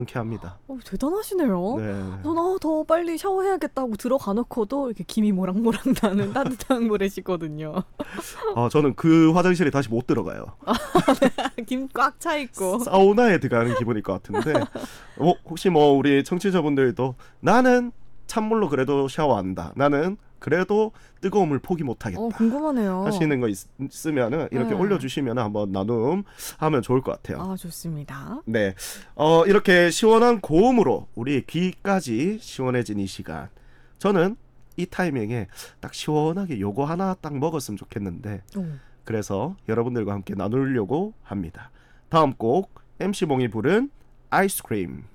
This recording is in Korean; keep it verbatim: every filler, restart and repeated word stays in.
흔쾌합니다. 어, 대단하시네요. 네. 저는 어, 더 빨리 샤워해야겠다고 들어가 놓고도 이렇게 김이 모락모락 나는 따뜻한 물에 씻거든요. 어, 저는 그 화장실에 다시 못 들어가요. 김 꽉 차 있고. 사우나에 들어가는 기분일 것 같은데 어, 혹시 뭐 우리 청취자분들도 나는 찬물로 그래도 샤워한다. 나는 그래도 뜨거운 물 포기 못하겠다. 어, 궁금하네요. 하시는 거 있, 있으면은 이렇게 네. 올려주시면 한번 나눔하면 좋을 것 같아요. 아, 좋습니다. 네, 어, 이렇게 시원한 고음으로 우리 귀까지 시원해진 이 시간. 저는 이 타이밍에 딱 시원하게 요거 하나 딱 먹었으면 좋겠는데 오. 그래서 여러분들과 함께 나누려고 합니다. 다음 곡 엠씨 몽이 부른 아이스크림.